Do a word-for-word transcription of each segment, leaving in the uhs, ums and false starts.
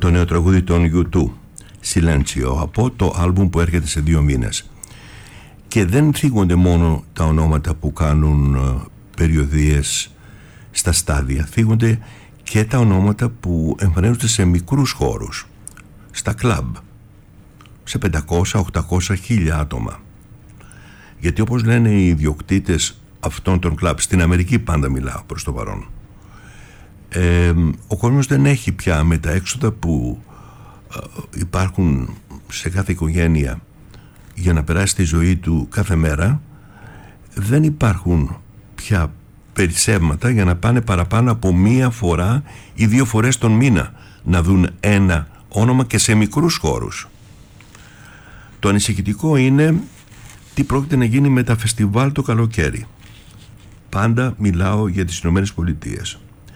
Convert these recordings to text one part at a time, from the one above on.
το νέο τραγούδι των γιου τού, Silencio, από το άλμπουμ που έρχεται σε δύο μήνες. Και δεν θίγονται μόνο τα ονόματα που κάνουν περιοδίες στα στάδια, θίγονται και τα ονόματα που εμφανίζονται σε μικρούς χώρους, στα κλαμπ, σε πεντακόσια, οκτακόσια, χίλια άτομα. Γιατί όπως λένε οι ιδιοκτήτες αυτών των κλαμπ, στην Αμερική πάντα μιλάω προς το παρόν, ε, ο κόσμος δεν έχει πια με τα έξοδα που ε, υπάρχουν σε κάθε οικογένεια για να περάσει τη ζωή του κάθε μέρα, δεν υπάρχουν πια περισσεύματα για να πάνε παραπάνω από μία φορά ή δύο φορές τον μήνα να δουν ένα όνομα και σε μικρούς χώρους. Το ανησυχητικό είναι τι πρόκειται να γίνει με τα φεστιβάλ το καλοκαίρι. Πάντα μιλάω για τις Ηνωμένες Πολιτείες.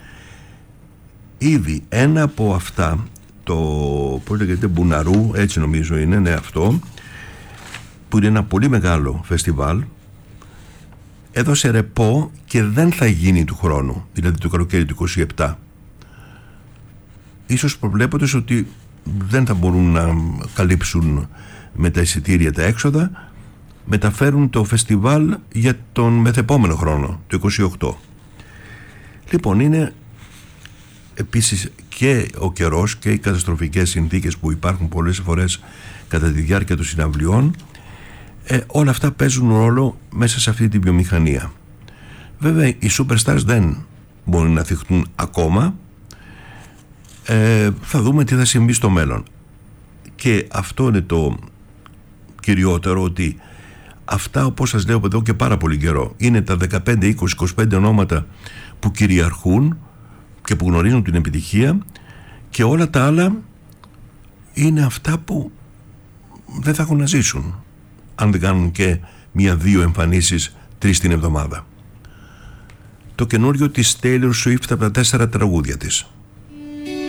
Ήδη ένα από αυτά, το πώς λέγεται, Μπουναρού, έτσι νομίζω είναι, ναι, αυτό, που είναι ένα πολύ μεγάλο φεστιβάλ, έδωσε ρεπό και δεν θα γίνει του χρόνου, δηλαδή το καλοκαίρι του είκοσι επτά. Ίσως προβλέποντας ότι δεν θα μπορούν να καλύψουν με τα εισιτήρια τα έξοδα, μεταφέρουν το φεστιβάλ για τον μεθεπόμενο χρόνο, το είκοσι οκτώ. Λοιπόν, είναι επίσης και ο καιρός και οι καταστροφικές συνθήκες που υπάρχουν πολλές φορές κατά τη διάρκεια των συναυλιών, ε, όλα αυτά παίζουν ρόλο μέσα σε αυτή τη βιομηχανία. Βέβαια οι superstars δεν μπορούν να θυχτούν ακόμα, ε, θα δούμε τι θα συμβεί στο μέλλον. Και αυτό είναι το κυριότερο, ότι αυτά, όπως σας λέω εδώ και πάρα πολύ καιρό, είναι τα δεκαπέντε, είκοσι, είκοσι πέντε ονόματα που κυριαρχούν και που γνωρίζουν την επιτυχία, και όλα τα άλλα είναι αυτά που δεν θα έχουν να ζήσουν αν δεν κάνουν και μία-δύο εμφανίσεις, τρεις την εβδομάδα. Το καινούριο της Taylor Swift από τα τέσσερα τραγούδια της.